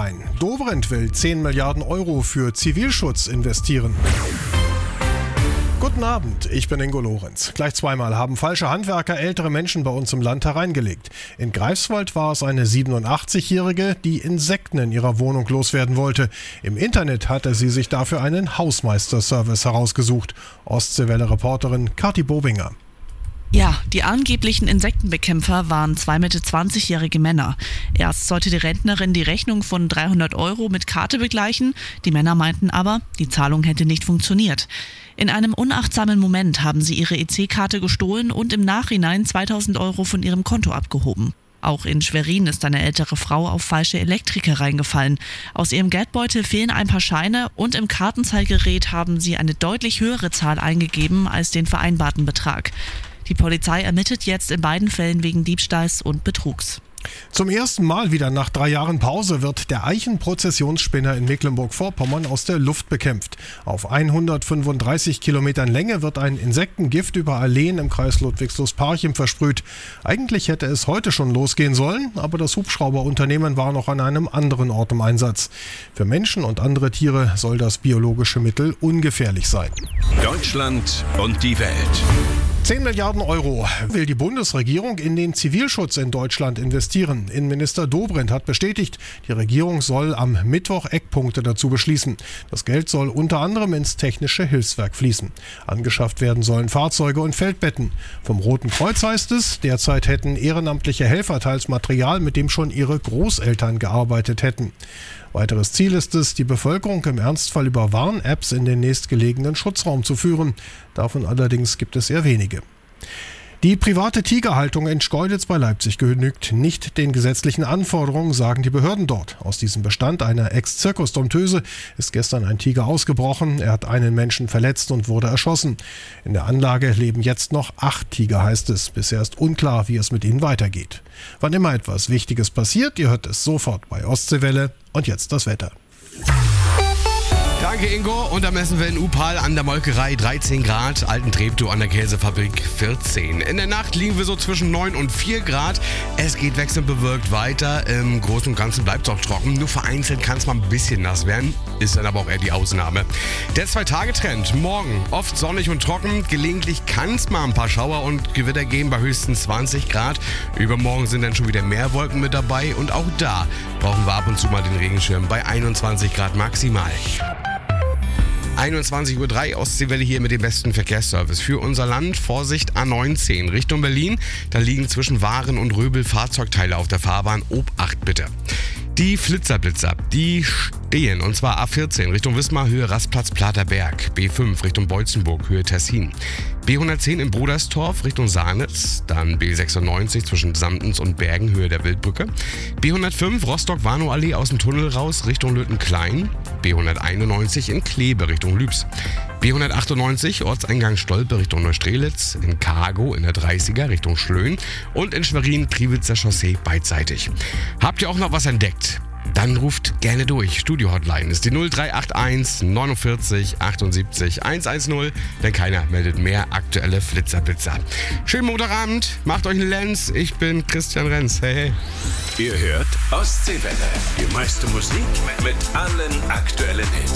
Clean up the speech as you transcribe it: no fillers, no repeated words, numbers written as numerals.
Niederrhein. Dobrindt will 10 Milliarden Euro für Zivilschutz investieren. Guten Abend, ich bin Ingo Lorenz. Gleich zweimal haben falsche Handwerker ältere Menschen bei uns im Land hereingelegt. In Greifswald war es eine 87-Jährige, die Insekten in ihrer Wohnung loswerden wollte. Im Internet hatte sie sich dafür einen Hausmeisterservice herausgesucht. Ostseewelle-Reporterin Kathi Bobinger. Ja, die angeblichen Insektenbekämpfer waren 2 Mitte-20-jährige Männer. Erst sollte die Rentnerin die Rechnung von 300 Euro mit Karte begleichen. Die Männer meinten aber, die Zahlung hätte nicht funktioniert. In einem unachtsamen Moment haben sie ihre EC-Karte gestohlen und im Nachhinein 2000 Euro von ihrem Konto abgehoben. Auch in Schwerin ist eine ältere Frau auf falsche Elektriker reingefallen. Aus ihrem Geldbeutel fehlen ein paar Scheine und im Kartenzahlgerät haben sie eine deutlich höhere Zahl eingegeben als den vereinbarten Betrag. Die Polizei ermittelt jetzt in beiden Fällen wegen Diebstahls und Betrugs. Zum ersten Mal wieder nach 3 Jahren Pause wird der Eichenprozessionsspinner in Mecklenburg-Vorpommern aus der Luft bekämpft. Auf 135 Kilometern Länge wird ein Insektengift über Alleen im Kreis Ludwigslust-Parchim versprüht. Eigentlich hätte es heute schon losgehen sollen, aber das Hubschrauberunternehmen war noch an einem anderen Ort im Einsatz. Für Menschen und andere Tiere soll das biologische Mittel ungefährlich sein. Deutschland und die Welt. 10 Milliarden Euro will die Bundesregierung in den Zivilschutz in Deutschland investieren. Innenminister Dobrindt hat bestätigt, die Regierung soll am Mittwoch Eckpunkte dazu beschließen. Das Geld soll unter anderem ins technische Hilfswerk fließen. Angeschafft werden sollen Fahrzeuge und Feldbetten. Vom Roten Kreuz heißt es, derzeit hätten ehrenamtliche Helfer teils Material, mit dem schon ihre Großeltern gearbeitet hätten. Weiteres Ziel ist es, die Bevölkerung im Ernstfall über Warn-Apps in den nächstgelegenen Schutzraum zu führen. Davon allerdings gibt es eher wenige. Die private Tigerhaltung in Schkeuditz bei Leipzig genügt nicht den gesetzlichen Anforderungen, sagen die Behörden dort. Aus diesem Bestand einer Ex-Zirkusdompteuse ist gestern ein Tiger ausgebrochen. Er hat einen Menschen verletzt und wurde erschossen. In der Anlage leben jetzt noch 8 Tiger, heißt es. Bisher ist unklar, wie es mit ihnen weitergeht. Wann immer etwas Wichtiges passiert, ihr hört es sofort bei Ostseewelle. Und jetzt das Wetter. Danke Ingo. Und am Messenwellen Upal an der Molkerei 13 Grad, Alten Treptow an der Käsefabrik 14. In der Nacht liegen wir so zwischen 9 und 4 Grad. Es geht wechselnd bewölkt weiter. Im Großen und Ganzen bleibt es auch trocken. Nur vereinzelt kann es mal ein bisschen nass werden. Ist dann aber auch eher die Ausnahme. Der 2-Tage-Trend. Morgen oft sonnig und trocken. Gelegentlich kann es mal ein paar Schauer und Gewitter geben bei höchstens 20 Grad. Übermorgen sind dann schon wieder mehr Wolken mit dabei. Und auch da brauchen wir ab und zu mal den Regenschirm bei 21 Grad maximal. 21:03 Uhr, Ostseewelle hier mit dem besten Verkehrsservice für unser Land. Vorsicht, A19 Richtung Berlin. Da liegen zwischen Waren und Röbel Fahrzeugteile auf der Fahrbahn. Obacht bitte. Die Flitzerblitzer, die stehen, und zwar A14 Richtung Wismar, Höhe Rastplatz Platerberg, B5 Richtung Beutzenburg, Höhe Tessin, B110 in Bruderstorf Richtung Sahnitz, dann B96 zwischen Samtens und Bergen, Höhe der Wildbrücke, B105 Rostock-Warnow-Allee aus dem Tunnel raus Richtung Lötenklein, B191 in Kleve Richtung Lübs, B198 Ortseingang Stolpe Richtung Neustrelitz, in Cargo in der 30er Richtung Schlöhn und in Schwerin Triewitzer Chaussee beidseitig. Habt ihr auch noch was entdeckt? Dann ruft gerne durch. Studio-Hotline ist die 0381 49 78 110, denn keiner meldet mehr aktuelle Flitzerblitzer. Schönen Montagabend, macht euch einen Lenz. Ich bin Christian Renz. Hey, hey. Ihr hört Ostseewelle. Die meiste Musik mit allen aktuellen Hits.